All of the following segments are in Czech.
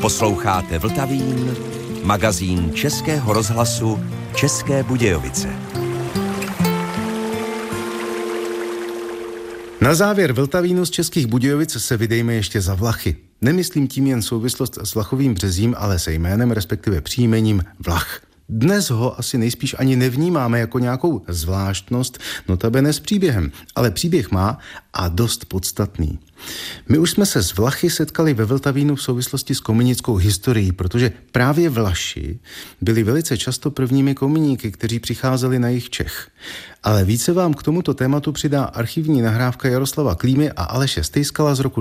Posloucháte Vltavín, magazín Českého rozhlasu České Budějovice. Na závěr Vltavínu z Českých Budějovic se vydejme ještě za Vlachy. Nemyslím tím jen souvislost s Vlachovým Březím, ale se jménem, respektive příjmením Vlach. Dnes ho asi nejspíš ani nevnímáme jako nějakou zvláštnost, notabene s příběhem, ale příběh má a dost podstatný. My už jsme se s Vlachy setkali ve Vltavínu v souvislosti s komunickou historií, protože právě Vlaši byli velice často prvními komuníky, kteří přicházeli na jih Čech. Ale více vám k tomuto tématu přidá archivní nahrávka Jaroslava Klímy a Aleše Stejskala z roku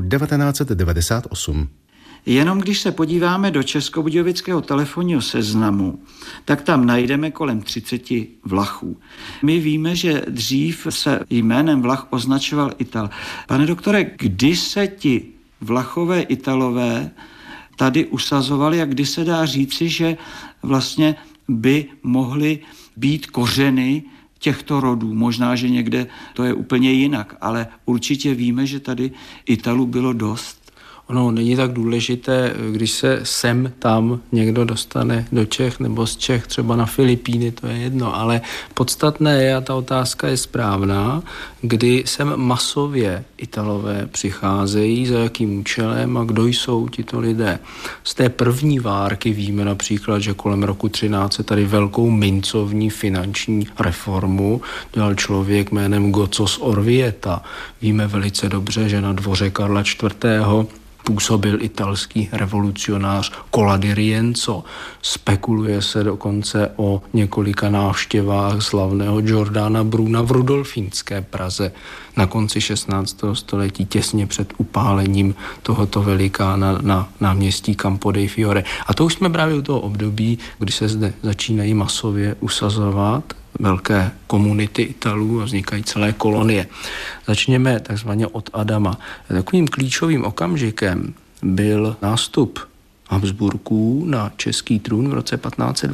1998. Jenom když se podíváme do Českobudějovického telefonního seznamu, tak tam najdeme kolem 30 Vlachů. My víme, že dřív se jménem Vlach označoval Ital. Pane doktore, kdy se ti Vlachové Italové tady usazovali a kdy se dá říci, že vlastně by mohly být kořeny těchto rodů? Možná, že někde to je úplně jinak, ale určitě víme, že tady Italů bylo dost. Ono není tak důležité, když se sem tam někdo dostane do Čech nebo z Čech třeba na Filipíny, to je jedno, ale podstatné je, a ta otázka je správná, kdy sem masově Italové přicházejí, za jakým účelem a kdo jsou tito lidé. Z té první várky víme například, že kolem roku 13 se tady velkou mincovní finanční reformu dělal člověk jménem Gocos Orvieta. Víme velice dobře, že na dvoře Karla IV. Působil italský revolucionář Cola di Rienzo. Spekuluje se dokonce o několika návštěvách slavného Giordana Bruna v Rudolfínské Praze na konci 16. století, těsně před upálením tohoto velikána na náměstí Campo dei Fiore. A to už jsme právě u toho období, kdy se zde začínají masově usazovat velké komunity Italů a vznikají celé kolonie. Začněme takzvaně od Adama. Takovým klíčovým okamžikem byl nástup Habsburků na český trůn v roce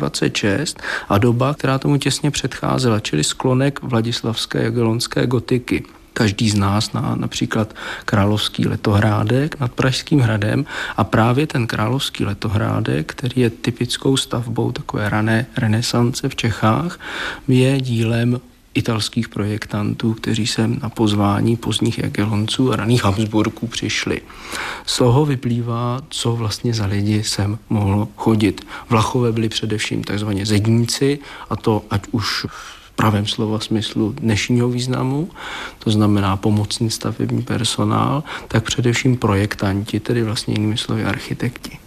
1526 a doba, která tomu těsně předcházela, čili sklonek vladislavské jagellonské gotiky. Každý z nás zná například Královský Letohrádek nad Pražským hradem a právě ten Královský Letohrádek, který je typickou stavbou takové rané renesance v Čechách, je dílem italských projektantů, kteří sem na pozvání pozdních Jagellonců a raných Habsburků přišli. Z toho vyplývá, co vlastně za lidi sem mohlo chodit. Vlachové byli především takzvaně zedníci, a to ať už v pravém slova smyslu dnešního významu, to znamená pomocný stavební personál, tak především projektanti, tedy vlastně jinými slovy architekti.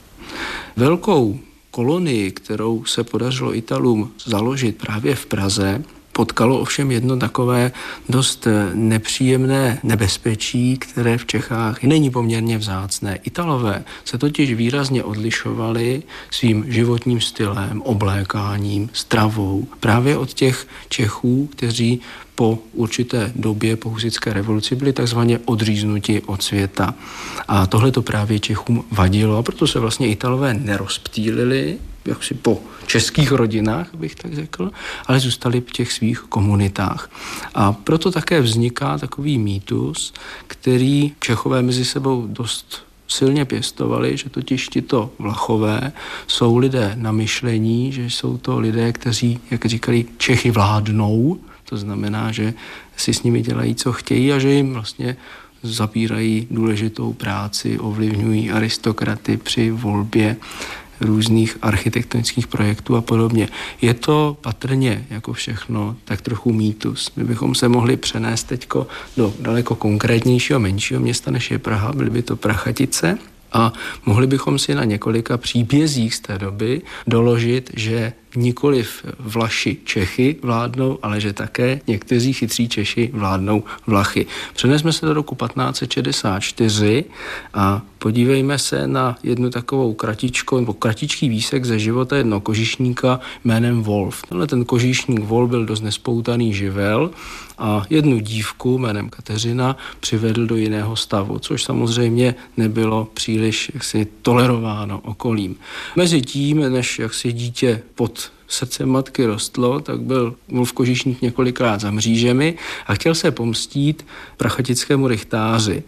Velkou kolonii, kterou se podařilo Italům založit právě v Praze, potkalo ovšem jedno takové dost nepříjemné nebezpečí, které v Čechách není poměrně vzácné. Italové se totiž výrazně odlišovali svým životním stylem, oblékáním, stravou právě od těch Čechů, kteří po určité době po husitské revoluci byli takzvaně odříznuti od světa. A tohle to právě Čechům vadilo a proto se vlastně Italové nerozptýlili, jaksi po českých rodinách, bych tak řekl, ale zůstali v těch svých komunitách. A proto také vzniká takový mýtus, který Čechové mezi sebou dost silně pěstovali, že totiž tito Vlachové jsou lidé na myšlení, že jsou to lidé, kteří, jak říkali, Čechy vládnou, to znamená, že si s nimi dělají, co chtějí a že jim vlastně zabírají důležitou práci, ovlivňují aristokraty při volbě různých architektonických projektů a podobně. Je to patrně, jako všechno, tak trochu mýtus. My bychom se mohli přenést teďko do daleko konkrétnějšího, menšího města, než je Praha, byly by to Prachatice, a mohli bychom si na několika příbězích z té doby doložit, že nikoliv Vlaši Čechy vládnou, ale že také někteří chytří Češi vládnou Vlachy. Přenesme se do roku 1564 a podívejme se na jednu takovou kratičký výsek ze života jednoho kožišníka jménem Wolf. Tenhle ten kožišník Wolf byl dost nespoutaný živel a jednu dívku jménem Kateřina přivedl do jiného stavu, což samozřejmě nebylo příliš jaksi tolerováno okolím. Mezitím, než jaksi dítě pod srdcem matky rostlo, tak byl Wolf Kožišník několikrát za mřížemi a chtěl se pomstít prachatickému rychtáři.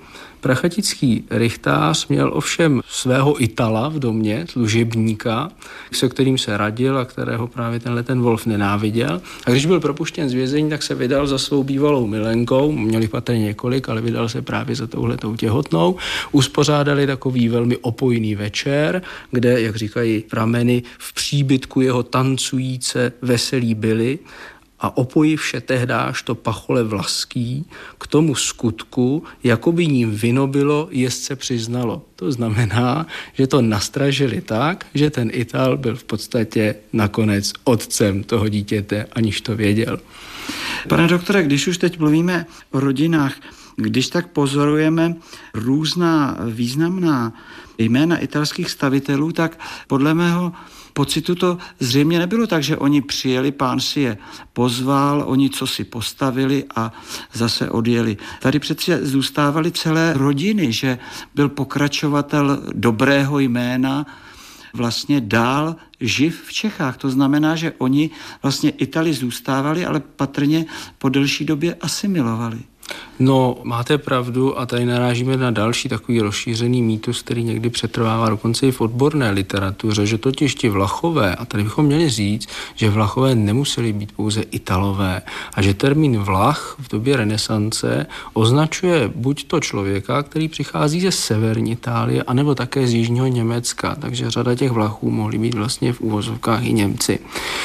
Prachatický rychtář měl ovšem svého Itala v domě, služebníka, se kterým se radil a kterého právě ten Wolf nenáviděl. A když byl propuštěn z vězení, tak se vydal za svou bývalou milenkou, měli patrně několik, ale vydal se právě za touhletou těhotnou. Uspořádali takový velmi opojný večer, kde, jak říkají prameny, v příbytku jeho tancujíce veselí byli. A opojivše tehdáž to pachole Vlaský k tomu skutku, jako by ním vino bylo, jest se přiznalo. To znamená, že to nastražili tak, že ten Ital byl v podstatě nakonec otcem toho dítěte, aniž to věděl. Pane doktore, když už teď mluvíme o rodinách, když tak pozorujeme různá významná jména italských stavitelů, tak podle mého pocitu to zřejmě nebylo tak, že oni přijeli, pán si je pozval, oni co si postavili a zase odjeli. Tady přece zůstávaly celé rodiny, že byl pokračovatel dobrého jména vlastně dál živ v Čechách. To znamená, že oni vlastně Itali zůstávali, ale patrně po delší době asimilovali. No, máte pravdu a tady narážíme na další takový rozšířený mýtus, který někdy přetrvává dokonce i v odborné literatuře, že totiž ti Vlachové, a tady bychom měli říct, že Vlachové nemuseli být pouze Italové a že termín Vlach v době renesance označuje buď to člověka, který přichází ze severní Itálie, anebo také z jižního Německa, takže řada těch Vlachů mohly být vlastně v uvozovkách i Němci.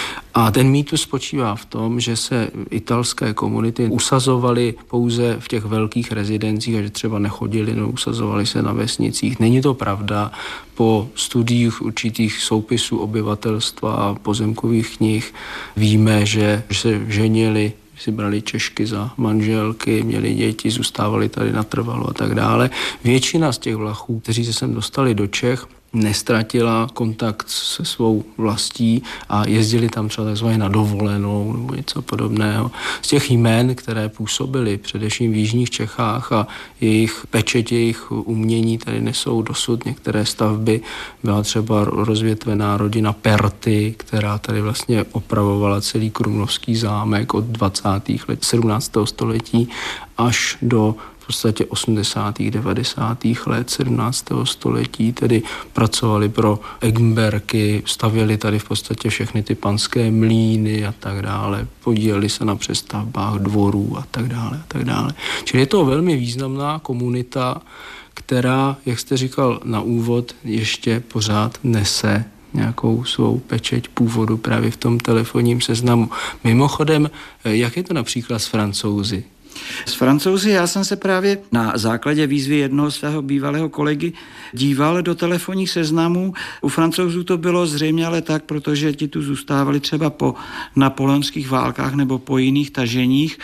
A ten mýtus spočívá v tom, že se italské komunity usazovaly pouze v těch velkých rezidencích a že třeba nechodili, no usazovali se na vesnicích. Není to pravda. Po studiích určitých soupisů obyvatelstva a pozemkových knih víme, že se ženili, si brali Češky za manželky, měli děti, zůstávali tady natrvalo a tak dále. Většina z těch Vlachů, kteří se sem dostali do Čech, nestratila kontakt se svou vlastí a jezdili tam třeba takzvaně na dovolenou nebo něco podobného. Z těch jmén, které působily především v jižních Čechách a jejich pečeť, jejich umění tady nesou dosud některé stavby. Byla třeba rozvětvená rodina Perty, která tady vlastně opravovala celý Krumlovský zámek od 20. let 17. století až do v podstatě 80. 90. let 17. století, tedy pracovali pro Egmberky, stavěli tady v podstatě všechny ty panské mlýny a tak dále, podíleli se na přestavbách dvorů a tak dále a tak dále. Čili je to velmi významná komunita, která, jak jste říkal na úvod, ještě pořád nese nějakou svou pečeť původu právě v tom telefonním seznamu. Mimochodem, jak je to například s Francouzi? S Francouzi já jsem se právě na základě výzvy jednoho svého bývalého kolegy díval do telefonních seznamů. U Francouzů to bylo zřejmě ale tak, protože ti tu zůstávali třeba po napoleonských válkách nebo po jiných taženích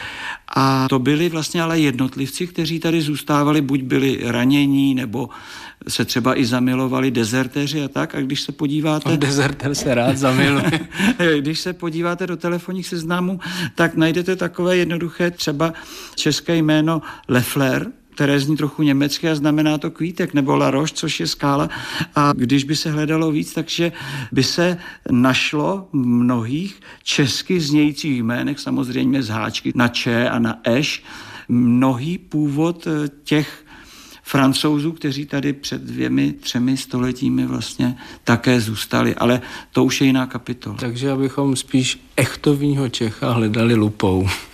a to byli vlastně ale jednotlivci, kteří tady zůstávali, buď byli ranění nebo se třeba i zamilovali, dezertéři a tak. A když se podíváte... Dezertér se rád zamiluje. Když se podíváte do telefonních seznamů, tak najdete takové jednoduché třeba české jméno Leffler, které zní trochu německy a znamená to kvítek, nebo La Roche, což je skála. A když by se hledalo víc, takže by se našlo v mnohých česky znějících jménech, samozřejmě z háčky na Č a na Eš, mnohý původ těch Francouzů, kteří tady před 2-3 stoletími vlastně také zůstali, ale to už je jiná kapitola. Takže abychom spíš echtovního Čecha hledali lupou.